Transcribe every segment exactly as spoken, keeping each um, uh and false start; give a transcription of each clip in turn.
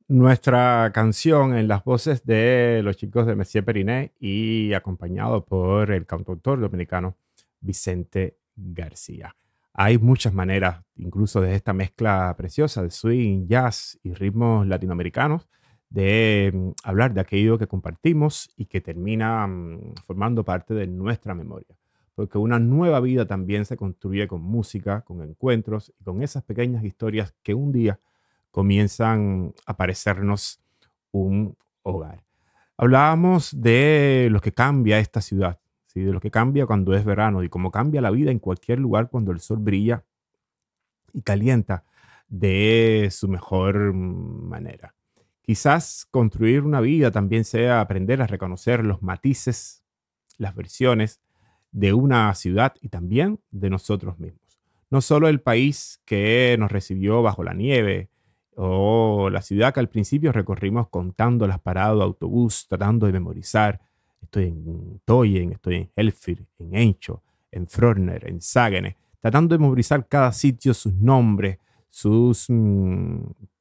Nuestra canción en las voces de los chicos de Messier Periné y acompañado por el cantautor dominicano Vicente García. Hay muchas maneras, incluso de esta mezcla preciosa de swing, jazz y ritmos latinoamericanos, de mm, hablar de aquello que compartimos y que termina mm, formando parte de nuestra memoria. Porque una nueva vida también se construye con música, con encuentros y con esas pequeñas historias que un día comienzan a parecernos un hogar. Hablábamos de lo que cambia esta ciudad, ¿sí? De lo que cambia cuando es verano y cómo cambia la vida en cualquier lugar cuando el sol brilla y calienta de su mejor mm, manera. Quizás construir una vida también sea aprender a reconocer los matices, las versiones de una ciudad y también de nosotros mismos. No solo el país que nos recibió bajo la nieve o la ciudad que al principio recorrimos contando las paradas de autobús, tratando de memorizar. Estoy en Toyen, estoy en Helfir, en Encho, en Frogner, en Sagene, tratando de memorizar cada sitio, sus nombres, sus mm,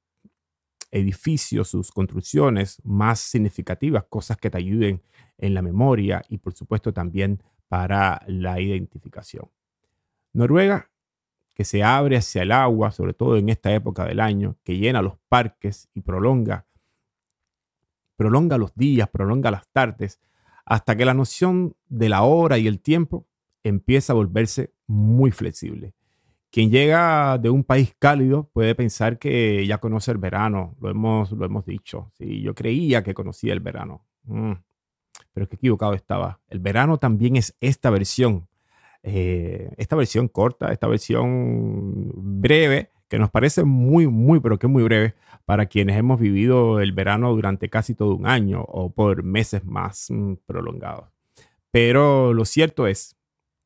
edificios, sus construcciones más significativas, cosas que te ayuden en la memoria y por supuesto también para la identificación. Noruega, que se abre hacia el agua, sobre todo en esta época del año, que llena los parques y prolonga, prolonga los días, prolonga las tardes, hasta que la noción de la hora y el tiempo empieza a volverse muy flexible. Quien llega de un país cálido puede pensar que ya conoce el verano, lo hemos, lo hemos dicho. Sí, yo creía que conocía el verano, mm, pero qué equivocado estaba. El verano también es esta versión, eh, esta versión corta, esta versión breve, que nos parece muy, muy, pero que muy breve para quienes hemos vivido el verano durante casi todo un año o por meses más mm, prolongados. Pero lo cierto es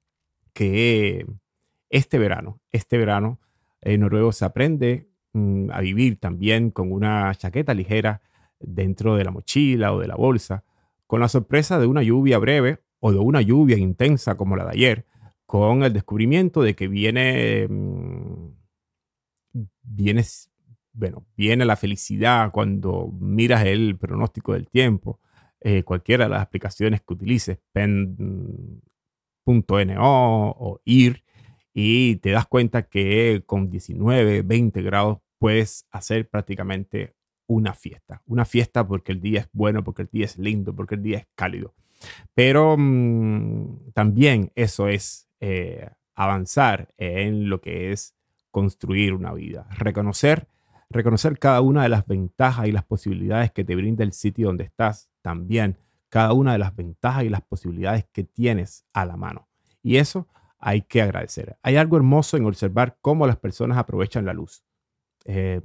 que este verano, este verano, en Noruego se aprende mm, a vivir también con una chaqueta ligera dentro de la mochila o de la bolsa, con la sorpresa de una lluvia breve o de una lluvia intensa como la de ayer, con el descubrimiento de que viene, mm, viene, s- bueno, viene la felicidad cuando miras el pronóstico del tiempo, eh, cualquiera de las aplicaciones que utilices, pen punto no o ir, y te das cuenta que con diecinueve, veinte grados puedes hacer prácticamente una fiesta. Una fiesta porque el día es bueno, porque el día es lindo, porque el día es cálido. Pero mm, también eso es eh, avanzar en lo que es construir una vida. Reconocer, reconocer cada una de las ventajas y las posibilidades que te brinda el sitio donde estás. También cada una de las ventajas y las posibilidades que tienes a la mano. Y eso hay que agradecer. Hay algo hermoso en observar cómo las personas aprovechan la luz. Eh,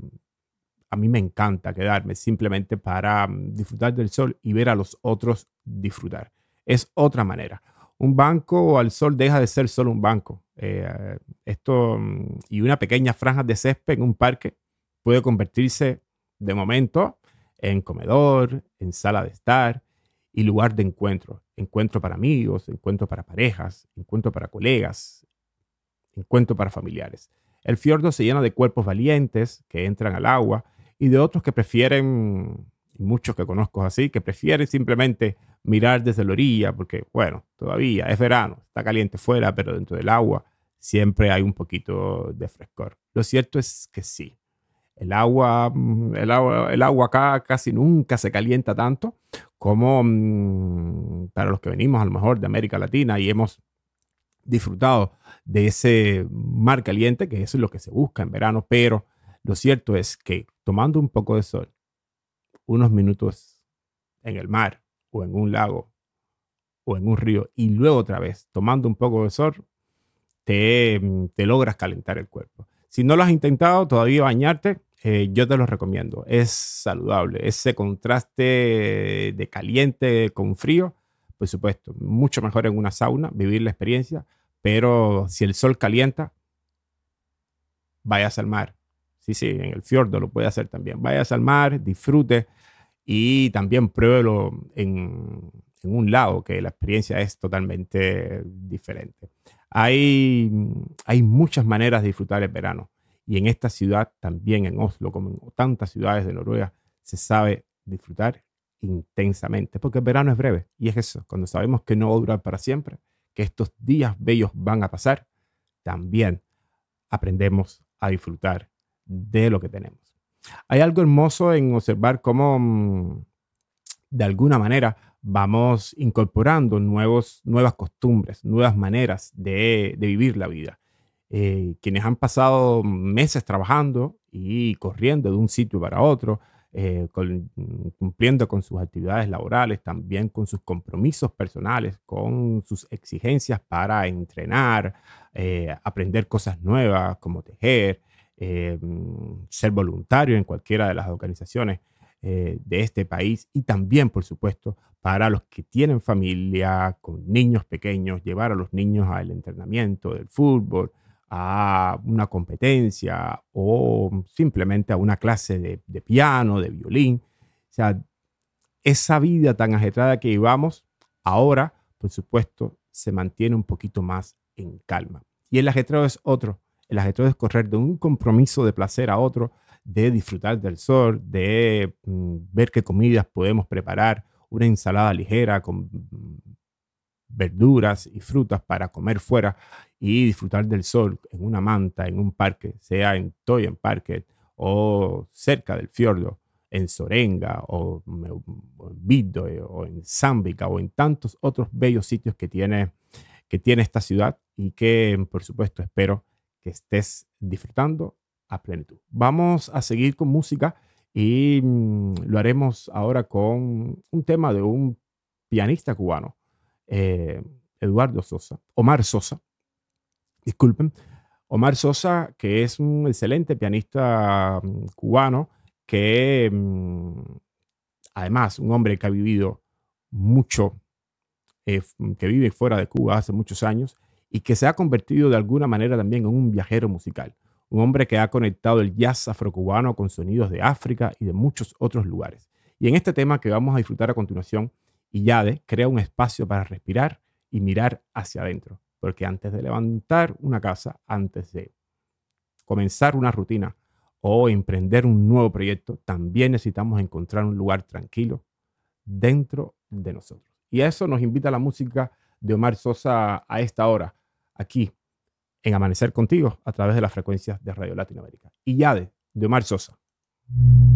a mí me encanta quedarme simplemente para mm, disfrutar del sol y ver a los otros disfrutar. Es otra manera. Un banco al sol deja de ser solo un banco. Eh, esto mm, y una pequeña franja de césped en un parque puede convertirse de momento en comedor, en sala de estar y lugar de encuentro. Encuentro para amigos, encuentro para parejas, encuentro para colegas, encuentro para familiares. El fiordo se llena de cuerpos valientes que entran al agua y de otros que prefieren, muchos que conozco así, que prefieren simplemente mirar desde la orilla porque, bueno, todavía es verano, está caliente fuera, pero dentro del agua siempre hay un poquito de frescor. Lo cierto es que sí. El agua, mm, el agua, el agua acá casi nunca se calienta tanto como mm, para los que venimos a lo mejor de América Latina y hemos disfrutado de ese mar caliente, que eso es lo que se busca en verano, pero lo cierto es que tomando un poco de sol, unos minutos en el mar o en un lago o en un río y luego otra vez tomando un poco de sol, te, mm, te logras calentar el cuerpo. Si no lo has intentado todavía bañarte, eh, yo te lo recomiendo. Es saludable. Ese contraste de caliente con frío, por supuesto, mucho mejor en una sauna, vivir la experiencia, pero si el sol calienta, vayas al mar. Sí, sí, en el fiordo lo puede hacer también. Vayas al mar, disfrute y también pruébelo en, en un lago, que la experiencia es totalmente diferente. Hay, hay muchas maneras de disfrutar el verano Y en esta ciudad, también en Oslo, como en tantas ciudades de Noruega, se sabe disfrutar intensamente, porque el verano es breve. Y es eso, cuando sabemos que no va a durar para siempre, que estos días bellos van a pasar, también aprendemos a disfrutar de lo que tenemos. Hay algo hermoso en observar cómo, mm, de alguna manera, vamos incorporando nuevos, nuevas costumbres, nuevas maneras de, de vivir la vida. Eh, quienes han pasado meses trabajando y corriendo de un sitio para otro, eh, con- cumpliendo con sus actividades laborales, también con sus compromisos personales, con sus exigencias para entrenar, eh, aprender cosas nuevas como tejer, eh, mm, ser voluntario en cualquiera de las organizaciones eh, de este país y también, por supuesto, para los que tienen familia con niños pequeños, llevar a los niños al entrenamiento del fútbol, a una competencia o simplemente a una clase de, de piano, de violín. O sea, esa vida tan agitada que llevamos ahora, por supuesto, se mantiene un poquito más en calma. Y el ajetreo es otro. El ajetreo es correr de un compromiso de placer a otro, de disfrutar del sol, de mm, ver qué comidas podemos preparar, una ensalada ligera con mm, verduras y frutas para comer fuera y disfrutar del sol en una manta, en un parque, sea en Toyen Parket o cerca del fiordo, en Sorenga o, me- o en Vidde o en Sandvika o en tantos otros bellos sitios que tiene, que tiene esta ciudad y que por supuesto espero que estés disfrutando a plenitud. Vamos a seguir con música y mm, lo haremos ahora con un tema de un pianista cubano, eh, Eduardo Sosa, Omar Sosa, disculpen, Omar Sosa, que es un excelente pianista mm, cubano, que mm, además un hombre que ha vivido mucho, eh, f- que vive fuera de Cuba hace muchos años y que se ha convertido de alguna manera también en un viajero musical. Un hombre que ha conectado el jazz afrocubano con sonidos de África y de muchos otros lugares. Y en este tema que vamos a disfrutar a continuación, Iyade crea un espacio para respirar y mirar hacia adentro. Porque antes de levantar una casa, antes de comenzar una rutina o emprender un nuevo proyecto, también necesitamos encontrar un lugar tranquilo dentro de nosotros. Y a eso nos invita la música de Omar Sosa a esta hora, aquí en Amanecer Contigo, a través de las frecuencias de Radio Latinoamérica. Y ya de, de Omar Sosa.